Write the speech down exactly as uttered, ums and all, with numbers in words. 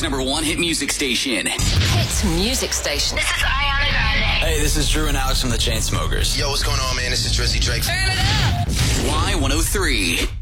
America's number one hit music station. Hit music station. This is Ariana Grande. Hey, this is Drew and Alex from the Chainsmokers. Yo, what's going on, man? This is Drizzy Drake. Turn it up. Y one oh three.